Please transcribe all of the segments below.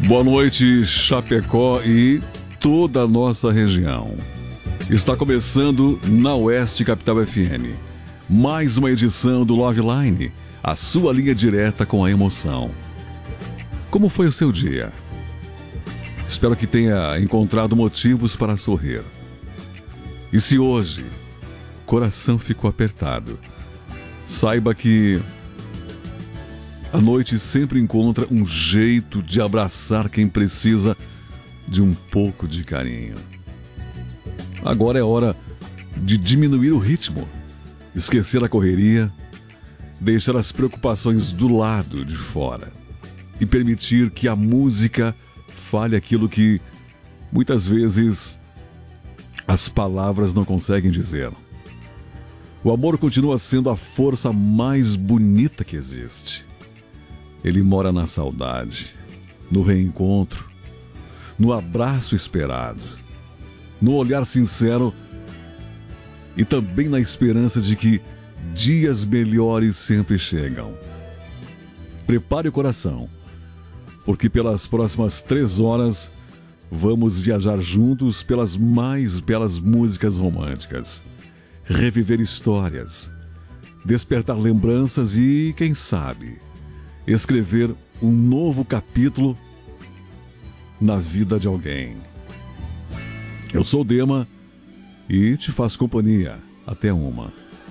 Boa noite, Chapecó e toda a nossa região. Está começando na Oeste Capital FM. Mais uma edição do Love Line, a sua linha direta com a emoção. Como foi o seu dia? Espero que tenha encontrado motivos para sorrir. E se hoje o coração ficou apertado, saiba que a noite sempre encontra um jeito de abraçar quem precisa de um pouco de carinho. Agora é hora de diminuir o ritmo, esquecer a correria, deixar as preocupações do lado de fora e permitir que a música fale aquilo que muitas vezes as palavras não conseguem dizer. O amor continua sendo a força mais bonita que existe. Ele mora na saudade, no reencontro, no abraço esperado, no olhar sincero e também na esperança de que dias melhores sempre chegam. Prepare o coração, porque pelas próximas 3 horas vamos viajar juntos pelas mais belas músicas românticas, reviver histórias, despertar lembranças e, quem sabe, escrever um novo capítulo na vida de alguém. Eu sou o Dema e te faço companhia até uma.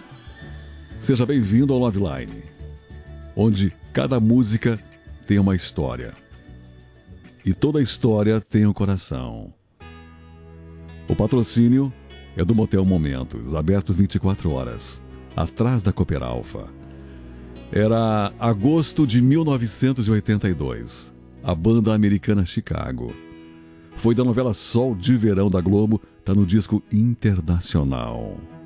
Seja bem-vindo ao Love Line, onde cada música tem uma história e toda história tem um coração. O patrocínio é do Motel Momentos, aberto 24 horas, atrás da Cooper Alpha. Era agosto de 1982, a banda americana Chicago. Foi da novela Sol de Verão da Globo, tá no disco Internacional.